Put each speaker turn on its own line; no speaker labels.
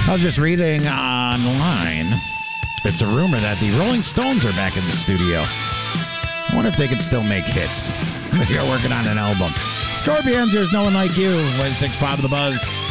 I was just reading online. It's a rumor that the Rolling Stones are back in the studio. I wonder if they can still make hits. They're working on an album. Scorpions, There's No One Like You. 106.5 of the Buzz.